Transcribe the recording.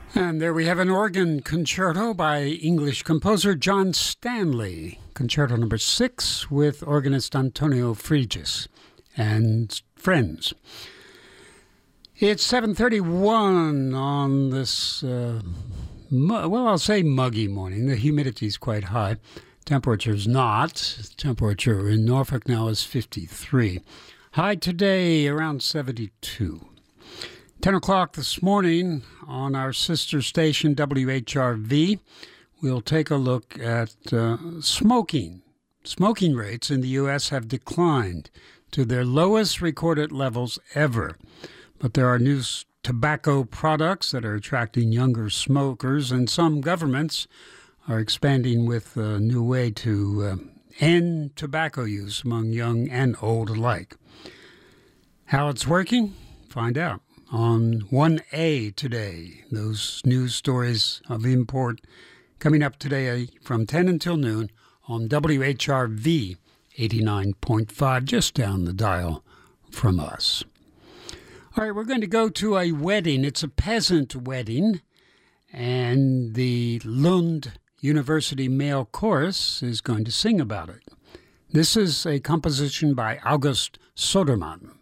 And there we have an organ concerto by English composer John Stanley, Concerto number 6 with organist Antonio Frigis and friends. It's 7:31 on this, I'll say muggy morning. The humidity is quite high. Temperature's not. Temperature in Norfolk now is 53. High today around 72. 10 o'clock this morning on our sister station WHRV, we'll take a look at smoking. Smoking rates in the U.S. have declined to their lowest recorded levels ever. But there are new tobacco products that are attracting younger smokers, and some governments are expanding with a new way to end tobacco use among young and old alike. How it's working? Find out on 1A today. Those news stories of import coming up today from 10 until noon on WHRV 89.5, just down the dial from us. All right, we're going to go to a wedding. It's a peasant wedding, and the Lund University Male Chorus is going to sing about it. This is a composition by August Sodermann.